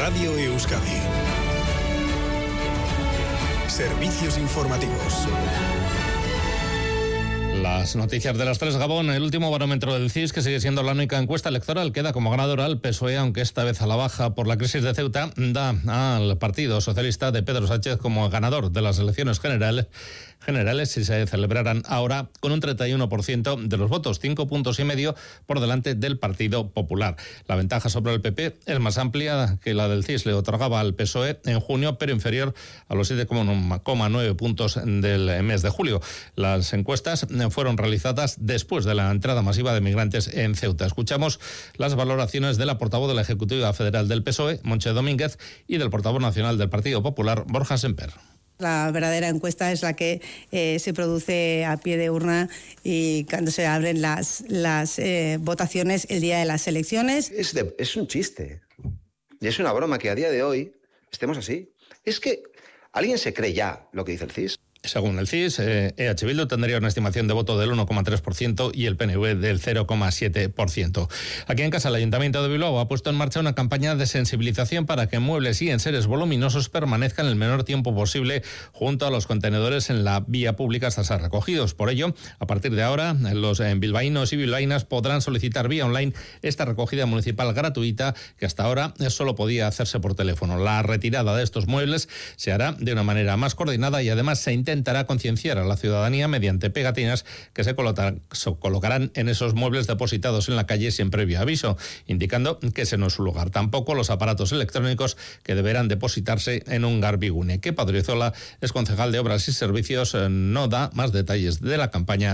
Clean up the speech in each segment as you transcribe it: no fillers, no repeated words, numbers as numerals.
Radio Euskadi. Servicios informativos. Las noticias de las 3, Gabón. El último barómetro del CIS, que sigue siendo la única encuesta electoral, queda como ganador al PSOE, aunque esta vez a la baja por la crisis de Ceuta, da al Partido Socialista de Pedro Sánchez como ganador de las elecciones generales si se celebraran ahora, con un 31% de los votos, 5,5 puntos por delante del Partido Popular. La ventaja sobre el PP es más amplia que la del CIS le otorgaba al PSOE en junio, pero inferior a los 7,9 puntos del mes de julio. Las encuestas fueron realizadas después de la entrada masiva de migrantes en Ceuta. Escuchamos las valoraciones de la portavoz de la Ejecutiva Federal del PSOE, Montse Domínguez, y del portavoz nacional del Partido Popular, Borja Semper. La verdadera encuesta es la que se produce a pie de urna y cuando se abren las votaciones el día de las elecciones. Es un chiste y es una broma que a día de hoy estemos así. Es que ¿alguien se cree ya lo que dice el CIS? Según el CIS, EH Bildu tendría una estimación de voto del 1,3% y el PNV del 0,7%. Aquí en casa, el Ayuntamiento de Bilbao ha puesto en marcha una campaña de sensibilización para que muebles y enseres voluminosos permanezcan el menor tiempo posible junto a los contenedores en la vía pública hasta ser recogidos. Por ello, a partir de ahora, los bilbaínos y bilbaínas podrán solicitar vía online esta recogida municipal gratuita que hasta ahora solo podía hacerse por teléfono. La retirada de estos muebles se hará de una manera más coordinada y además se intentará concienciar a la ciudadanía mediante pegatinas que se colocarán en esos muebles depositados en la calle sin previo aviso, indicando que ese no es su lugar. Tampoco los aparatos electrónicos que deberán depositarse en un garbigune. Que Padriozola es concejal de Obras y Servicios, nos da más detalles de la campaña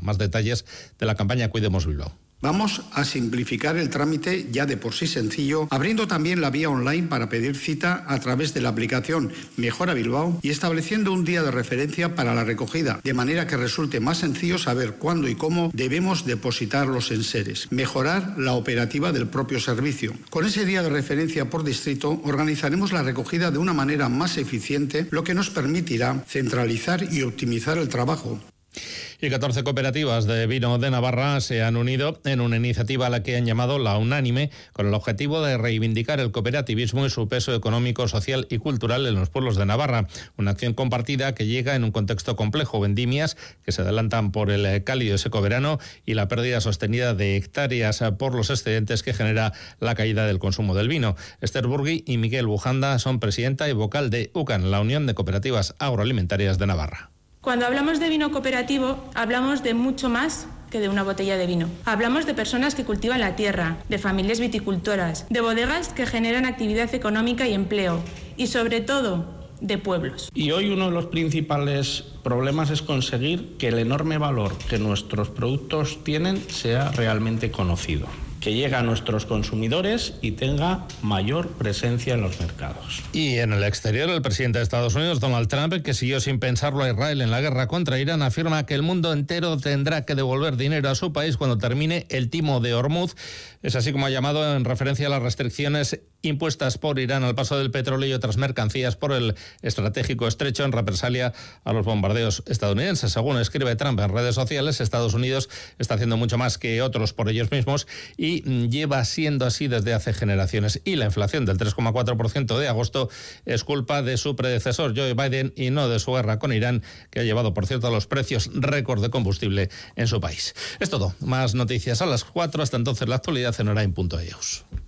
Cuidemos Bilbao. Vamos a simplificar el trámite ya de por sí sencillo, abriendo también la vía online para pedir cita a través de la aplicación Mejora Bilbao y estableciendo un día de referencia para la recogida, de manera que resulte más sencillo saber cuándo y cómo debemos depositar los enseres. Mejorar la operativa del propio servicio. Con ese día de referencia por distrito organizaremos la recogida de una manera más eficiente, lo que nos permitirá centralizar y optimizar el trabajo. Y 14 cooperativas de vino de Navarra se han unido en una iniciativa a la que han llamado La Unánime, con el objetivo de reivindicar el cooperativismo y su peso económico, social y cultural en los pueblos de Navarra. Una acción compartida que llega en un contexto complejo: vendimias que se adelantan por el cálido y seco verano y la pérdida sostenida de hectáreas por los excedentes que genera la caída del consumo del vino. Esther Burgui y Miguel Bujanda son presidenta y vocal de UCAN, la Unión de Cooperativas Agroalimentarias de Navarra. Cuando hablamos de vino cooperativo, hablamos de mucho más que de una botella de vino. Hablamos de personas que cultivan la tierra, de familias viticultoras, de bodegas que generan actividad económica y empleo, y sobre todo, de pueblos. Y hoy uno de los principales problemas es conseguir que el enorme valor que nuestros productos tienen sea realmente conocido, que llegue a nuestros consumidores y tenga mayor presencia en los mercados. Y en el exterior, el presidente de Estados Unidos, Donald Trump, que siguió sin pensarlo a Israel en la guerra contra Irán, afirma que el mundo entero tendrá que devolver dinero a su país cuando termine el timo de Hormuz. Es así como ha llamado en referencia a las restricciones impuestas por Irán al paso del petróleo y otras mercancías por el estratégico estrecho en represalia a los bombardeos estadounidenses. Según escribe Trump en redes sociales, Estados Unidos está haciendo mucho más que otros por ellos mismos y lleva siendo así desde hace generaciones. Y la inflación del 3,4% de agosto es culpa de su predecesor Joe Biden y no de su guerra con Irán, que ha llevado, por cierto, a los precios récord de combustible en su país. Es todo. Más noticias a las 4. Hasta entonces, la actualidad en Orain.eus.